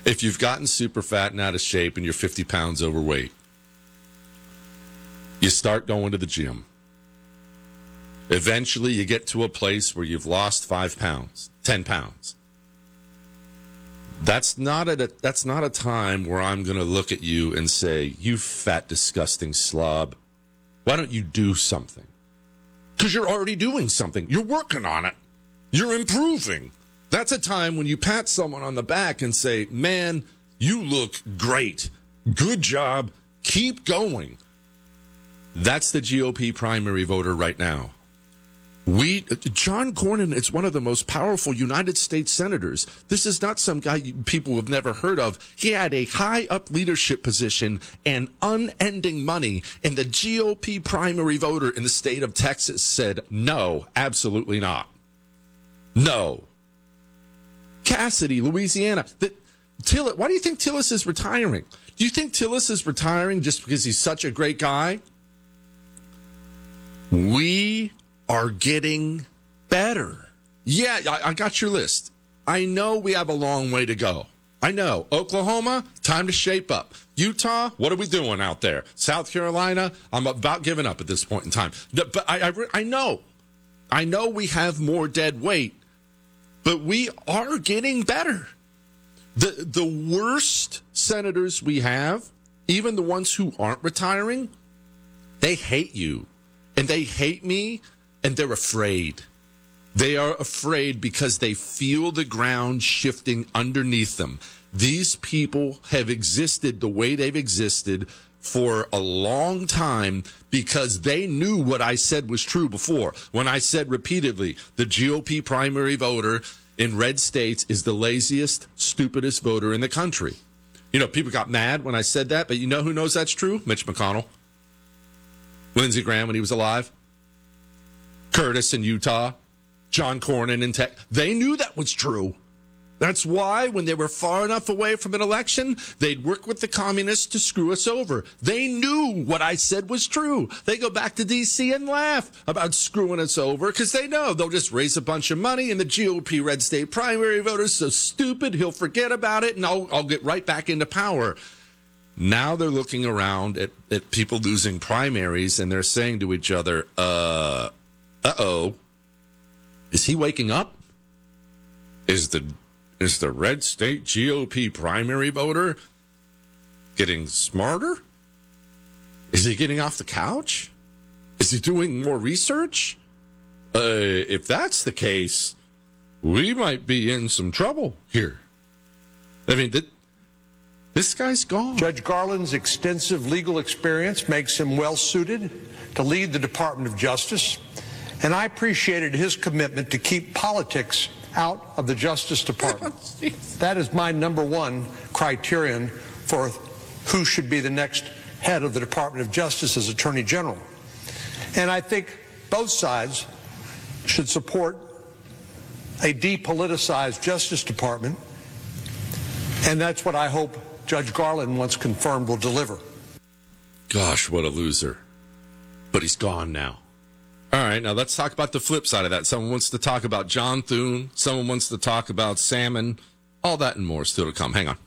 If you've gotten super fat and out of shape and you're 50 pounds overweight, you start going to the gym. Eventually, you get to a place where you've lost 5 pounds, 10 pounds. That's not a time where I'm going to look at you and say, you fat, disgusting slob. Why don't you do something? Because you're already doing something. You're working on it. You're improving. That's a time when you pat someone on the back and say, man, you look great. Good job. Keep going. That's the GOP primary voter right now. John Cornyn is one of the most powerful United States senators. This is not some guy people have never heard of. He had a high-up leadership position and unending money, and the GOP primary voter in the state of Texas said, no, absolutely not. No. Cassidy, Louisiana. Why do you think Tillis is retiring? Do you think Tillis is retiring just because he's such a great guy? We are getting better. Yeah, I got your list. I know we have a long way to go. I know. Oklahoma, time to shape up. Utah, what are we doing out there? South Carolina, I'm about giving up at this point in time. But I know. I know we have more dead weight, but we are getting better. The worst senators we have, even the ones who aren't retiring, they hate you. And they hate me. And they're afraid. They are afraid because they feel the ground shifting underneath them. These people have existed the way they've existed for a long time because they knew what I said was true before. When I said repeatedly, the GOP primary voter in red states is the laziest, stupidest voter in the country. You know, people got mad when I said that, but you know who knows that's true? Mitch McConnell. Lindsey Graham when he was alive. Curtis in Utah, John Cornyn in Texas. They knew that was true. That's why when they were far enough away from an election, they'd work with the communists to screw us over. They knew what I said was true. They go back to D.C. and laugh about screwing us over because they know they'll just raise a bunch of money and the GOP red state primary voter's so stupid he'll forget about it and I'll get right back into power. Now they're looking around at people losing primaries and they're saying to each other, uh-oh, is he waking up? Is the red state GOP primary voter getting smarter? Is he getting off the couch? Is he doing more research? If that's the case, we might be in some trouble here. I mean, this guy's gone. Judge Garland's extensive legal experience makes him well-suited to lead the Department of Justice. And I appreciated his commitment to keep politics out of the Justice Department. That is my number one criterion for who should be the next head of the Department of Justice as Attorney General. And I think both sides should support a depoliticized Justice Department. And that's what I hope Judge Garland, once confirmed, will deliver. Gosh, what a loser. But he's gone now. All right, now let's talk about the flip side of that. Someone wants to talk about John Thune. Someone wants to talk about salmon. All that and more still to come. Hang on.